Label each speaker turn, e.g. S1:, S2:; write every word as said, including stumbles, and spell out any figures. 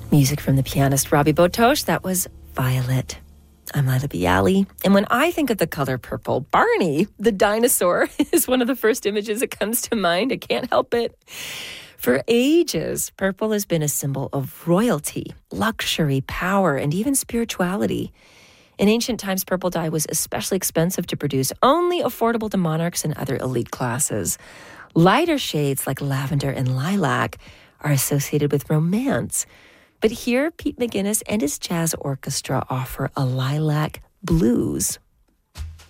S1: Music from the pianist Robbie Botosh. That was Violet. I'm Lila Bialy. And when I think of the color purple, Barney, the dinosaur, is one of the first images that comes to mind. I can't help it. For ages, purple has been a symbol of royalty, luxury, power, and even spirituality. In ancient times, purple dye was especially expensive to produce, only affordable to monarchs and other elite classes. Lighter shades like lavender and lilac are associated with romance. But here, Pete McGuinness and his jazz orchestra offer a lilac blues.